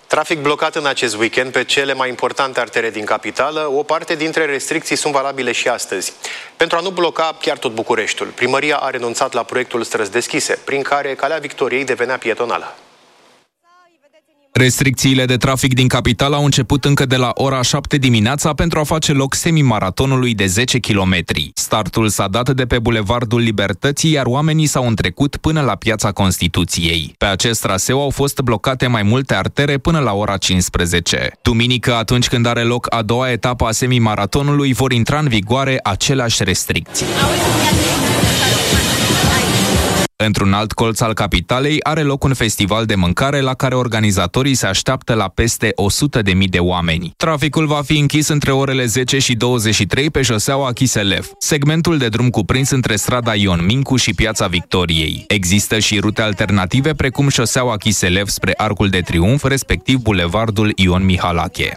Trafic blocat în acest weekend pe cele mai importante artere din capitală. O parte dintre restricții sunt valabile și astăzi. Pentru a nu bloca chiar tot Bucureștiul, primăria a renunțat la proiectul Străzi Deschise, prin care Calea Victoriei devenea pietonală. Restricțiile de trafic din capitală au început încă de la ora 7 dimineața pentru a face loc semimaratonului de 10 km. Startul s-a dat de pe Bulevardul Libertății, iar oamenii s-au întrecut până la Piața Constituției. Pe acest traseu au fost blocate mai multe artere până la ora 15. Duminică, atunci când are loc a doua etapă a semimaratonului, vor intra în vigoare aceleași restricții. Într-un alt colț al capitalei are loc un festival de mâncare la care organizatorii se așteaptă la peste 100.000 de oameni. Traficul va fi închis între orele 10 și 23 pe șoseaua Chiselev, segmentul de drum cuprins între strada Ion Mincu și Piața Victoriei. Există și rute alternative precum șoseaua Chiselev spre Arcul de Triunf, respectiv bulevardul Ion Mihalache.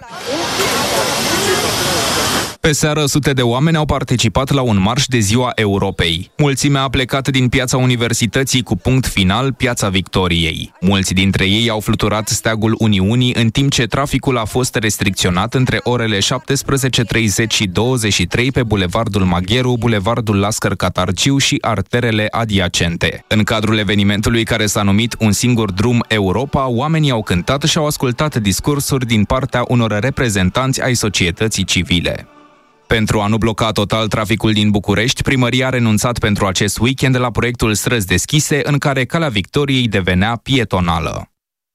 Pe seară, sute de oameni au participat la un marș de Ziua Europei. Mulțimea a plecat din Piața Universității cu punct final Piața Victoriei. Mulți dintre ei au fluturat steagul Uniunii, în timp ce traficul a fost restricționat între orele 17:30 și 23 pe Bulevardul Magheru, Bulevardul Lascăr Catargiu și arterele adiacente. În cadrul evenimentului, care s-a numit Un singur drum Europa, oamenii au cântat și au ascultat discursuri din partea unor reprezentanți ai societății civile. Pentru a nu bloca total traficul din București, primăria a renunțat pentru acest weekend la proiectul Străzi Deschise, în care Calea Victoriei devenea pietonală.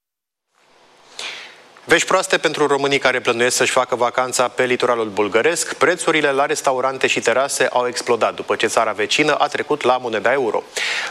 Vești proaste pentru românii care plănuiesc să-și facă vacanța pe litoralul bulgăresc. Prețurile la restaurante și terase au explodat după ce țara vecină a trecut la moneda euro.